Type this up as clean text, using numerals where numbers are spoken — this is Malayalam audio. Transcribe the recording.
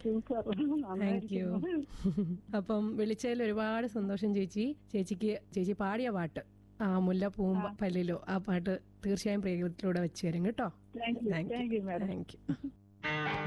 സൂപ്പർ. Thank you. അപ്പം വിളിച്ചതിൽ ഒരുപാട് സന്തോഷം ചേച്ചി. ചേച്ചി പാടിയ പാട്ട് മുല്ലപ്പൂവും പല്ലിലോ ആ പാട്ട് തീർച്ചയായും പ്രയോഗത്തിലൂടെ വെച്ച് തരും കേട്ടോ. Thank you madam. Thank you.